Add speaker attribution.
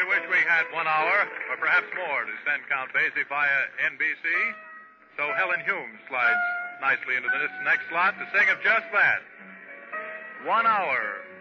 Speaker 1: wish we had 1 hour, or perhaps more, to send Count Basie via NBC. So Helen Hume slides nicely into this next slot to sing of just that. 1 hour